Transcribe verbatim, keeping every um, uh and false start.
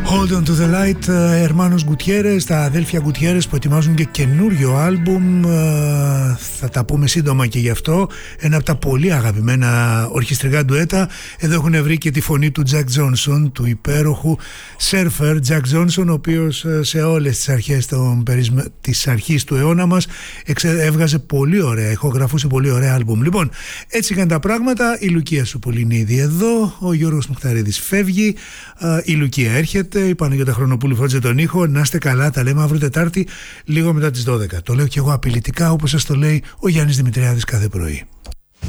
Hold on to the light, Hermanos Gutierrez, τα αδέλφια Gutierrez που ετοιμάζουν και καινούριο άλμπουμ. Θα τα πούμε σύντομα και γι' αυτό. Ένα από τα πολύ αγαπημένα ορχιστρικά ντουέτα. Εδώ έχουν βρει και τη φωνή του Jack Johnson, του υπέροχου σέρφερ Jack Johnson, ο οποίος σε όλες τις αρχές των, της αρχής του αιώνα μας έβγαζε πολύ ωραία, ηχογραφούσε πολύ ωραία άλμπουμ. Λοιπόν, έτσι είχαν τα πράγματα. Η Λουκία Σουπολινίδη εδώ, ο Γιώργος Μουχταρίδης φεύγει, η Λουκία έρχεται, η Παναγιώτα Χρονοπούλου φώτιζε τον ήχο. Να είστε καλά, τα λέμε αύριο Τετάρτη λίγο μετά τις δώδεκα. Το λέω και εγώ απειλητικά, όπως σας το λέει ο Γιάννης Δημητριάδης κάθε πρωί.